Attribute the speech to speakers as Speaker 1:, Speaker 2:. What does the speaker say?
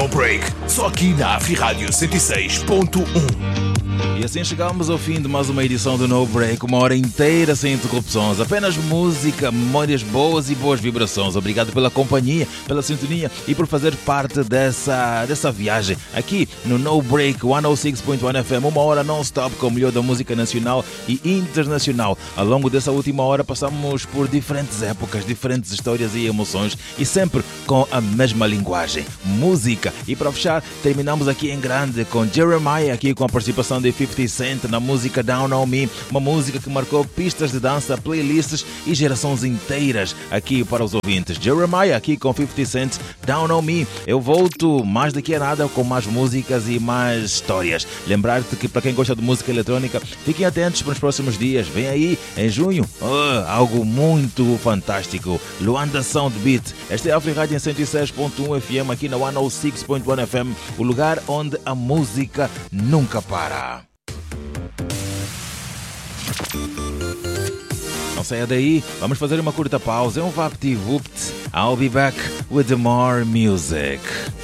Speaker 1: No Break, só aqui na Afri-Rádio 106.1.
Speaker 2: E assim chegamos ao fim de mais uma edição do No Break, uma hora inteira sem interrupções, apenas música, memórias boas e boas vibrações. Obrigado pela companhia, pela sintonia e por fazer parte dessa viagem aqui no No Break 106.1 FM, uma hora non-stop com o melhor da música nacional e internacional. Ao longo dessa última hora passamos por diferentes épocas, diferentes histórias e emoções e sempre com a mesma linguagem, música. E para fechar, terminamos aqui em grande com Jeremiah, aqui com a participação de 50 Cent na música Down On Me, uma música que marcou pistas de dança, playlists e gerações inteiras aqui para os ouvintes. Jeremiah aqui com 50 Cent, Down On Me. Eu volto mais daqui a nada com mais músicas e mais histórias. Lembrar-te que para quem gosta de música eletrónica, fiquem atentos para os próximos dias. Vem aí, em junho, algo muito fantástico. Luanda Sound Beat. Esta é a Afri-Rádio em 106.1 FM aqui na 106.1 FM, o lugar onde a música nunca para. Não saia daí, vamos fazer uma curta pausa. É um VaptVupt. I'll be back with more music.